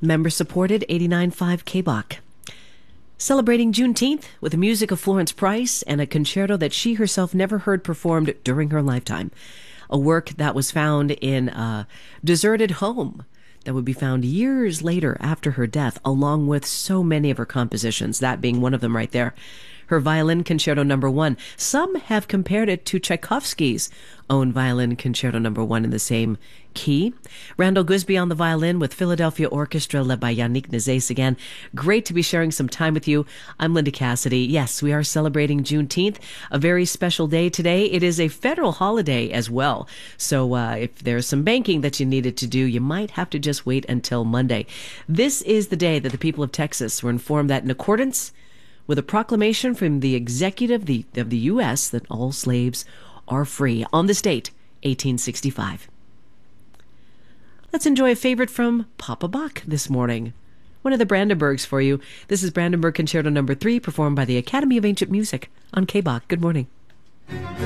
Member-supported 89.5 KBOK. Celebrating Juneteenth with the music of Florence Price and a concerto that she herself never heard performed during her lifetime. A work that was found in a deserted home that would be found years later after her death, along with so many of her compositions, that being one of them right there. Her Violin Concerto No. 1. Some have compared it to Tchaikovsky's own Violin Concerto No. 1 in the same key. Randall Goosby on the violin with Philadelphia Orchestra led by Yannick Nazais again. Great to be sharing some time with you. I'm Linda Cassidy. Yes, we are celebrating Juneteenth, a very special day today. It is a federal holiday as well. So if there's some banking that you needed to do, you might have to just wait until Monday. This is the day that the people of Texas were informed that in accordance with a proclamation from the executive of the U.S. that all slaves are free on this date, 1865. Let's enjoy a favorite from Papa Bach this morning. One of the Brandenburgs for you. This is Brandenburg Concerto No. 3, performed by the Academy of Ancient Music on KBOK. Good morning.